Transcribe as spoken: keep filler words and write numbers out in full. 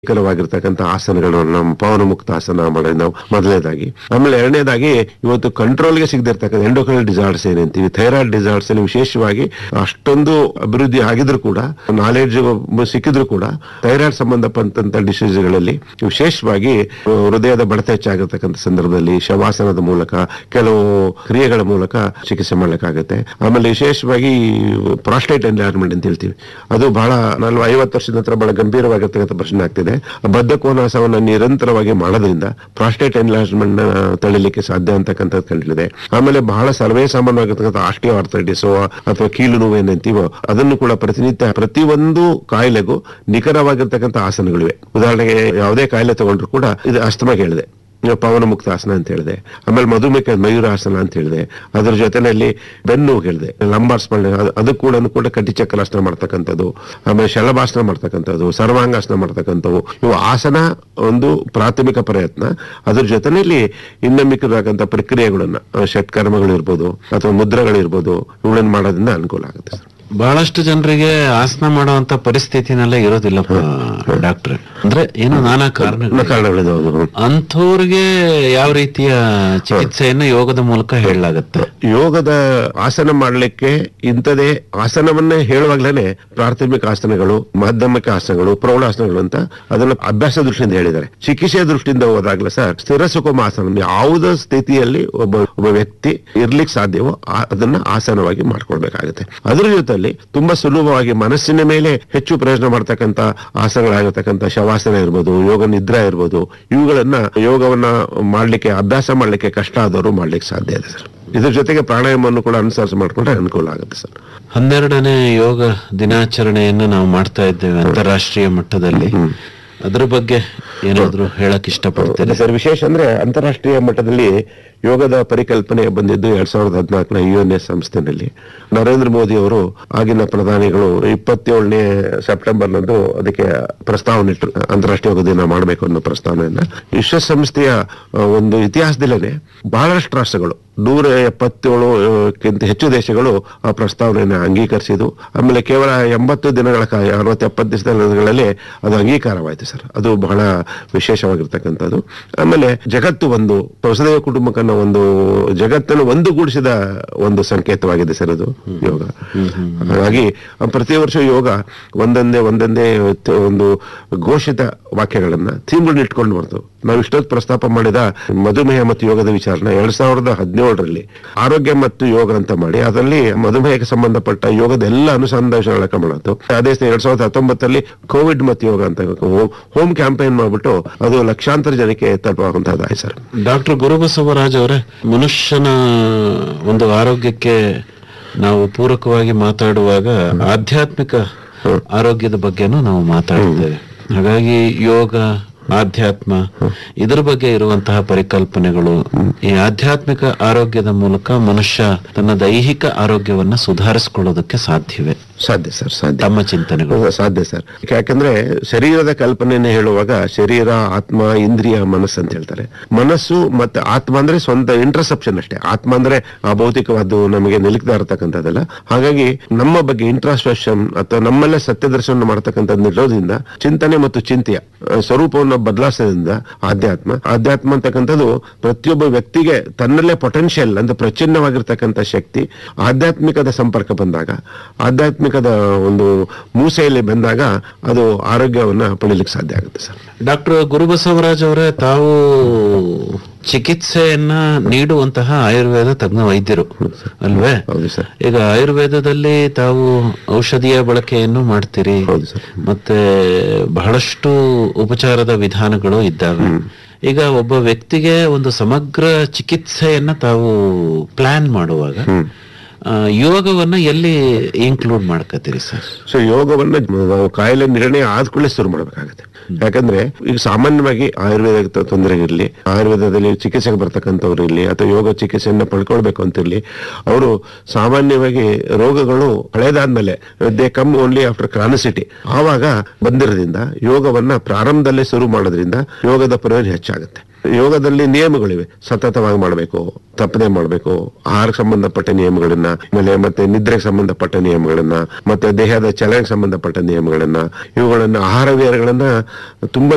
ನಿಖರವಾಗಿರ್ತಕ್ಕಂಥ ಆಸನಗಳನ್ನು ನಮ್ಮ ಪವನ ಮುಕ್ತ ಆಸನ ಮಾಡೋದು ನಾವು ಮೊದಲನೇದಾಗಿ. ಆಮೇಲೆ ಎರಡನೇದಾಗಿ ಇವತ್ತು ಕಂಟ್ರೋಲ್ಗೆ ಸಿಗದಿರ್ತಕ್ಕಂಥ ಎಂಡೋಕ್ರೈನಲ್ ಡಿಸಾರ್ಡರ್ಸ್ ಏನಂತೀವಿ, ಥೈರಾಯ್ಡ್ ಡಿಸಾರ್ಡರ್ಸ್ ಅಲ್ಲಿ ವಿಶೇಷವಾಗಿ ಅಷ್ಟೊಂದು ಅಭಿವೃದ್ಧಿ ಆಗಿದ್ರು ಕೂಡ, ನಾಲೆಡ್ಜ್ ಸಿಕ್ಕಿದ್ರು ಕೂಡ ಥೈರಾಯ್ಡ್ ಸಂಬಂಧಪಟ್ಟಂತ ಡಿಸೀಸ್ಗಳಲ್ಲಿ ವಿಶೇಷವಾಗಿ ಹೃದಯದ ಬಡಿತ ಹೆಚ್ಚಾಗಿರ್ತಕ್ಕಂಥ ಸಂದರ್ಭದಲ್ಲಿ ಶವಾಸನದ ಮೂಲಕ ಕೆಲವು ಕ್ರಿಯೆಗಳ ಮೂಲಕ ಚಿಕಿತ್ಸೆ ಮಾಡ್ಲಿಕ್ಕಾಗತ್ತೆ. ಆಮೇಲೆ ವಿಶೇಷವಾಗಿ ಪ್ರಾಸ್ಟೇಟ್ ಎನ್ಲಾರ್ಜ್ಮೆಂಟ್ ಅಂತ ಹೇಳ್ತೀವಿ, ಅದು ಬಹಳ ನಲ್ವ ಐವತ್ತು ವರ್ಷದ ನಂತರ ಬಹಳ ಗಂಭೀರವಾಗಿರ್ತಕ್ಕಂಥ ಪ್ರಶ್ನೆ ಆಗ್ತಿದೆ. ಬದ್ಧಕೋನಾಸವನ್ನ ನಿರಂತರವಾಗಿ ಮಾಡೋದ್ರಿಂದ ಪ್ರಾಸ್ಟೇಟ್ ಎನ್ಲಾರ್ಜ್ಮೆಂಟ್ ನ ತಳಿಲಿಕ್ಕೆ ಸಾಧ್ಯ ಅಂತಕ್ಕಂಥದ್ದು ಕಂಡಿದೆ. ಆಮೇಲೆ ಬಹಳ ಸರ್ವೇ ಸಾಮಾನ್ಯವಾಗಿರ್ತಕ್ಕಂಥ ಆಸ್ಟಿಯೋ ಆರ್ಥರೈಟಿಸ್ ಅಥವಾ ಕೀಲು ನೋವು ಏನಂತೀವೋ ಅದನ್ನು ಕೂಡ ಪ್ರತಿನಿತ್ಯ ಪ್ರತಿಯೊಂದು ಕಾಯಿಲೆಗೂ ನಿಖರವಾಗಿರ್ತಕ್ಕಂಥ ಆಸನಗಳಿವೆ. ಉದಾಹರಣೆಗೆ ಯಾವುದೇ ಕಾಯಿಲೆ ತಗೊಂಡ್ರು ಕೂಡ ಇದು ಅಸ್ತಮಾಗೆ ಹೇಳಿದೆ, ಪವನ ಮುಕ್ತ ಆಸನ ಅಂತ ಹೇಳಿದೆ. ಆಮೇಲೆ ಮಧುಮೇಹ ಮಯೂರಾಸನ ಅಂತ ಹೇಳಿದೆ. ಅದ್ರ ಜೊತೆನಲ್ಲಿ ಬೆನ್ನು ಹೇಳಿದೆ, ಲಂಬಾರ್ ಸ್ಪರ್ಣೆ, ಅದು ಕೂಡ ಕೂಡ ಕಟಿ ಚಕ್ರಾಸನ ಮಾಡ್ತಕ್ಕಂಥದ್ದು, ಆಮೇಲೆ ಶಲಭಾಸನ ಮಾಡ್ತಕ್ಕಂಥದ್ದು, ಸರ್ವಾಂಗಾಸನ ಮಾಡ್ತಕ್ಕಂಥವು, ಇವು ಆಸನ ಒಂದು ಪ್ರಾಥಮಿಕ ಪ್ರಯತ್ನ. ಅದ್ರ ಜೊತೆನಲ್ಲಿ ಇನ್ನು ಮಿಕ್ಕಿರ್ತಕ್ಕಂಥ ಪ್ರಕ್ರಿಯೆಗಳನ್ನ ಷಟ್ಕರ್ಮಗಳಿರ್ಬೋದು ಅಥವಾ ಮುದ್ರೆಗಳಿರ್ಬೋದು, ಇವುಗಳನ್ನ ಮಾಡೋದ್ರಿಂದ ಅನುಕೂಲ ಆಗುತ್ತೆ ಸರ್. ಬಹಳಷ್ಟು ಜನರಿಗೆ ಆಸನ ಮಾಡುವಂತ ಪರಿಸ್ಥಿತಿನೆಲ್ಲ ಇರೋದಿಲ್ಲಪ್ಪ ಡಾಕ್ಟ್ರೆ, ಅಂದ್ರೆ ಏನು ನಾನಾ ಕಾರಣಗಳಿದಾವೆ. ಅಂಥವ್ರಿಗೆ ಯಾವ ರೀತಿಯ ಚಿಕಿತ್ಸೆಯನ್ನು ಯೋಗದ ಮೂಲಕ ಹೇಳಲಾಗುತ್ತೆ? ಯೋಗದ ಆಸನ ಮಾಡ್ಲಿಕ್ಕೆ ಇಂಥದೇ ಆಸನವನ್ನೇ ಹೇಳುವಾಗ್ಲೇನೆ ಪ್ರಾಥಮಿಕ ಆಸನಗಳು, ಮಾಧ್ಯಮಿಕ ಆಸನಗಳು, ಪ್ರೌಢಾಸನಗಳು ಅಂತ ಅದನ್ನ ಅಭ್ಯಾಸ ದೃಷ್ಟಿಯಿಂದ ಹೇಳಿದ್ದಾರೆ. ಚಿಕಿತ್ಸೆಯ ದೃಷ್ಟಿಯಿಂದ ಹೋದಾಗ್ಲೇ ಸರ್ ಸ್ಥಿರ ಸುಖಮ ಆಸನ, ಯಾವುದೇ ಸ್ಥಿತಿಯಲ್ಲಿ ಒಬ್ಬ ಒಬ್ಬ ವ್ಯಕ್ತಿ ಇರ್ಲಿಕ್ಕೆ ಸಾಧ್ಯವೋ ಅದನ್ನ ಆಸನವಾಗಿ ಮಾಡ್ಕೊಳ್ಬೇಕಾಗುತ್ತೆ. ಅದ್ರ ಜೊತೆ ತುಂಬಾ ಸುಲಭವಾಗಿ ಮನಸ್ಸಿನ ಮೇಲೆ ಹೆಚ್ಚು ಪ್ರಯೋಜನ ಮಾಡ್ತಕ್ಕಂಥ ಆಸನಗಳಾಗಿರ್ತಕ್ಕಂಥ ಶವಾಸನ ಇರ್ಬೋದು, ಯೋಗ ನಿದ್ರಾ ಇರ್ಬೋದು, ಇವುಗಳನ್ನ ಯೋಗವನ್ನ ಮಾಡ್ಲಿಕ್ಕೆ ಅಭ್ಯಾಸ ಮಾಡ್ಲಿಕ್ಕೆ ಕಷ್ಟ ಆದವರು ಮಾಡ್ಲಿಕ್ಕೆ ಸಾಧ್ಯ ಇದೆ ಸರ್. ಇದ್ರ ಜೊತೆಗೆ ಪ್ರಾಣಾಯಾಮವನ್ನು ಕೂಡ ಅನುಸರಿಸಿ ಮಾಡ್ಕೊಂಡ್ರೆ ಅನುಕೂಲ ಆಗುತ್ತೆ ಸರ್. ಹನ್ನೆರಡನೇ ಯೋಗ ದಿನಾಚರಣೆಯನ್ನು ನಾವು ಮಾಡ್ತಾ ಇದ್ದೇವೆ ಅಂತಾರಾಷ್ಟ್ರೀಯ ಮಟ್ಟದಲ್ಲಿ. ಅದ್ರ ಬಗ್ಗೆ ಏನಾದ್ರು ಹೇಳಕ್ ಇಷ್ಟಪಡ್ತೇನೆ ಸರ್? ವಿಶೇಷ ಅಂದ್ರೆ ಅಂತಾರಾಷ್ಟ್ರೀಯ ಮಟ್ಟದಲ್ಲಿ ಯೋಗದ ಪರಿಕಲ್ಪನೆ ಬಂದಿದ್ದು ಎರಡ್ ಸಾವಿರದ ಹದಿನಾಲ್ಕನ U N S ಸಂಸ್ಥೆನಲ್ಲಿ. Narendra Modi ಅವರು ಆಗಿನ ಪ್ರಧಾನಿಗಳು ಇಪ್ಪತ್ತೇಳನೇ ಸೆಪ್ಟೆಂಬರ್ನಂದು ಅದಕ್ಕೆ ಪ್ರಸ್ತಾವನೆ ಇಟ್ಟರು, ಅಂತಾರಾಷ್ಟ್ರೀಯ ಯೋಗ ದಿನ ಮಾಡಬೇಕು ಅನ್ನೋ ಪ್ರಸ್ತಾವನೆಯನ್ನ. ವಿಶ್ವಸಂಸ್ಥೆಯ ಒಂದು ಇತಿಹಾಸದಲ್ಲೇ ಬಹಳಷ್ಟು ರಾಷ್ಟ್ರಗಳು, ನೂರ ಎಪ್ಪತ್ತೇಳುಕ್ಕಿಂತ ಹೆಚ್ಚು ದೇಶಗಳು ಆ ಪ್ರಸ್ತಾವನೆಯನ್ನು ಅಂಗೀಕರಿಸಿದ್ದು. ಆಮೇಲೆ ಕೇವಲ ಎಂಬತ್ತು ದಿನಗಳ ಕಾಲ, ಅರವತ್ತು ಎಪ್ಪತ್ತು ದಿನಗಳಲ್ಲಿ ಅದು ಅಂಗೀಕಾರವಾಯಿತು ಸರ್. ಅದು ಬಹಳ ವಿಶೇಷವಾಗಿರ್ತಕ್ಕಂಥದ್ದು. ಆಮೇಲೆ ಜಗತ್ತು ಒಂದು ವಸುದೈವ ಕುಟುಂಬಕನ್ನ ಒಂದು ಜಗತ್ತನ್ನು ಒಂದುಗೂಡಿಸಿದ ಒಂದು ಸಂಕೇತವಾಗಿದೆ ಸರ್ ಅದು ಯೋಗ. ಹಾಗಾಗಿ ಪ್ರತಿ ವರ್ಷ ಯೋಗ ಒಂದೊಂದೇ ಒಂದೊಂದೇ ಒಂದು ಘೋಷಿತ ವಾಕ್ಯಗಳನ್ನ ಥೀಮ್ಗಳನ್ನ ಇಟ್ಕೊಂಡು ಬರ್ತವೆ. ನಾವು ಇಷ್ಟೊತ್ತು ಪ್ರಸ್ತಾಪ ಮಾಡಿದ ಮಧುಮೇಹ ಮತ್ತು ಯೋಗದ ವಿಚಾರನ ಎರಡ್ ಸಾವಿರದ ಹದಿನೇಳರಲ್ಲಿ ಆರೋಗ್ಯ ಮತ್ತು ಯೋಗ ಅಂತ ಮಾಡಿ ಅದರಲ್ಲಿ ಮಧುಮೇಹಕ್ಕೆ ಸಂಬಂಧಪಟ್ಟ ಯೋಗದ ಎಲ್ಲ ಅನುಸಂಧಾನಗಳ ಮಾಡತ್ತು. ಅದೇ ಎರಡ್ ಸಾವಿರದ ಹತ್ತೊಂಬತ್ತರಲ್ಲಿ ಕೋವಿಡ್ ಮತ್ತು ಯೋಗ ಅಂತ ಹೋಮ್ ಕ್ಯಾಂಪೇನ್ ಮಾಡ್ಬಿಟ್ಟು ಅದು ಲಕ್ಷಾಂತರ ಜನಕ್ಕೆ ತಲುಪುವಂತಹದ್ದಾಯ್ತು ಸರ್. ಡಾಕ್ಟರ್ ಗುರುಬಸವರಾಜ್ ಅವರೇ, ಮನುಷ್ಯನ ಒಂದು ಆರೋಗ್ಯಕ್ಕೆ ನಾವು ಪೂರಕವಾಗಿ ಮಾತಾಡುವಾಗ ಆಧ್ಯಾತ್ಮಿಕ ಆರೋಗ್ಯದ ಬಗ್ಗೆನೂ ನಾವು ಮಾತಾಡಿದ್ದೇವೆ. ಹಾಗಾಗಿ ಯೋಗ, ಆಧ್ಯಾತ್ಮ, ಇದರ ಬಗ್ಗೆ ಇರುವಂತಹ ಪರಿಕಲ್ಪನೆಗಳು, ಈ ಆಧ್ಯಾತ್ಮಿಕ ಆರೋಗ್ಯದ ಮೂಲಕ ಮನುಷ್ಯ ತನ್ನ ದೈಹಿಕ ಆರೋಗ್ಯವನ್ನ ಸುಧಾರಿಸಿಕೊಳ್ಳೋದಕ್ಕೆ ಸಾಧ್ಯವೇ? ಸಾಧ್ಯ ಸರ್, ಸಾಧ್ಯ. ತಮ್ಮ ಚಿಂತನೆಗಳು? ಸಾಧ್ಯ ಸರ್. ಯಾಕಂದ್ರೆ ಶರೀರದ ಕಲ್ಪನೆಯನ್ನು ಹೇಳುವಾಗ ಶರೀರ, ಆತ್ಮ, ಇಂದ್ರಿಯ, ಮನಸ್ಸು ಅಂತ ಹೇಳ್ತಾರೆ. ಮನಸ್ಸು ಮತ್ತೆ ಆತ್ಮ ಅಂದ್ರೆ ಸ್ವಂತ ಇಂಟ್ರಸೆಪ್ಷನ್ ಅಷ್ಟೇ. ಆತ್ಮ ಅಂದ್ರೆ ಆ ಭೌತಿಕವಾದ್ದು ನಮಗೆ ನಿಲುಕ್ತಾ ಇರತಕ್ಕಂಥದ್ದಲ್ಲ. ಹಾಗಾಗಿ ನಮ್ಮ ಬಗ್ಗೆ ಇಂಟ್ರಾಸ್ಪೆಕ್ಷನ್ ಅಥವಾ ನಮ್ಮಲ್ಲೇ ಸತ್ಯದರ್ಶನ ಮಾಡತಕ್ಕಂಥದ್ದು ಇರೋದ್ರಿಂದ ಚಿಂತನೆ ಮತ್ತು ಚಿಂತೆಯ ಸ್ವರೂಪವನ್ನು ಬದಲಾಯಿಸೋದ್ರಿಂದ ಆಧ್ಯಾತ್ಮ ಆಧ್ಯಾತ್ಮ ಅಂತಕ್ಕಂಥದ್ದು ಪ್ರತಿಯೊಬ್ಬ ವ್ಯಕ್ತಿಗೆ ತನ್ನಲ್ಲೇ ಪೊಟೆನ್ಷಿಯಲ್ ಅಂದ್ರೆ ಪ್ರಚನ್ನವಾಗಿರ್ತಕ್ಕಂಥ ಶಕ್ತಿ ಆಧ್ಯಾತ್ಮಿಕದ ಸಂಪರ್ಕ ಬಂದಾಗ, ಆಧ್ಯಾತ್ಮಿಕ ಒಂದು ಮೂಸೆಯಲ್ಲಿ ಬಂದಾಗ ಅದು ಆರೋಗ್ಯವನ್ನ ಪಡೀಲಿಕ್ಕೆ ಸಾಧ್ಯ ಆಗುತ್ತೆ ಸರ್. ಡಾಕ್ಟರ್ ಗುರುಬಸವರಾಜ್ ಅವರೇ, ತಾವು ಚಿಕಿತ್ಸೆಯನ್ನ ನೀಡುವಂತಹ ಆಯುರ್ವೇದ ತಜ್ಞ ವೈದ್ಯರು ಅಲ್ವೇ? ಹೌದು ಸರ್. ಈಗ ಆಯುರ್ವೇದದಲ್ಲಿ ತಾವು ಔಷಧಿಯ ಬಳಕೆಯನ್ನು ಮಾಡ್ತೀರಿ, ಮತ್ತೆ ಬಹಳಷ್ಟು ಉಪಚಾರದ ವಿಧಾನಗಳು ಇದ್ದಾವೆ. ಈಗ ಒಬ್ಬ ವ್ಯಕ್ತಿಗೆ ಒಂದು ಸಮಗ್ರ ಚಿಕಿತ್ಸೆಯನ್ನ ತಾವು ಪ್ಲಾನ್ ಮಾಡುವಾಗ ಯೋಗವನ್ನ ಎಲ್ಲಿ ಇನ್ಕ್ಲೂಡ್ ಮಾಡ್ಕತ್ತೀರಿ ಸರ್? ಸೊ ಯೋಗವನ್ನ ನಾವು ಕಾಯಿಲೆ ನಿರ್ಣಯ ಆದ್ಕೊಳ್ಳೆ ಶುರು ಮಾಡ್ಬೇಕಾಗತ್ತೆ. ಯಾಕಂದ್ರೆ ಈಗ ಸಾಮಾನ್ಯವಾಗಿ ಆಯುರ್ವೇದ ತೊಂದರೆ ಇರಲಿ, ಆಯುರ್ವೇದದಲ್ಲಿ ಚಿಕಿತ್ಸೆಗೆ ಬರ್ತಕ್ಕಂಥವ್ರು ಇರಲಿ ಅಥವಾ ಯೋಗ ಚಿಕಿತ್ಸೆಯನ್ನ ಪಡ್ಕೊಳ್ಬೇಕು ಅಂತಿರ್ಲಿ, ಅವರು ಸಾಮಾನ್ಯವಾಗಿ ರೋಗಗಳು ಹಳೇದಾದ್ಮೇಲೆ they come only after chronicity ಆವಾಗ ಬಂದಿರೋದ್ರಿಂದ ಯೋಗವನ್ನ ಪ್ರಾರಂಭದಲ್ಲೇ ಶುರು ಮಾಡೋದ್ರಿಂದ ಯೋಗದ ಪ್ರಯೋಜನ ಹೆಚ್ಚಾಗುತ್ತೆ. ಯೋಗದಲ್ಲಿ ನಿಯಮಗಳಿವೆ, ಸತತವಾಗಿ ಮಾಡಬೇಕು, ತಪ್ಪದೆ ಮಾಡಬೇಕು, ಆಹಾರಕ್ಕೆ ಸಂಬಂಧಪಟ್ಟ ನಿಯಮಗಳನ್ನ, ಆಮೇಲೆ ಮತ್ತೆ ನಿದ್ರೆಗೆ ಸಂಬಂಧಪಟ್ಟ ನಿಯಮಗಳನ್ನ, ಮತ್ತೆ ದೇಹದ ಚಲನೆಗೆ ಸಂಬಂಧಪಟ್ಟ ನಿಯಮಗಳನ್ನ, ಇವುಗಳನ್ನ ಆಹಾರ ವಿಹಾರಗಳನ್ನ ತುಂಬಾ